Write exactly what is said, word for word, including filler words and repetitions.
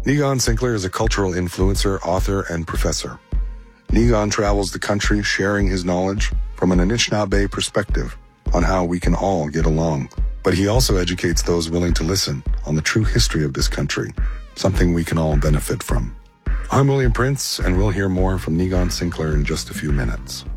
Niigaan Sinclair is a cultural influencer, author, and professor. Niigaan travels the country sharing his knowledge from an Anishinaabe perspective on how we can all get along. But he also educates those willing to listen on the true history of this country, something we can all benefit from. I'm William Prince, and we'll hear more from Niigaan Sinclair in just a few minutes.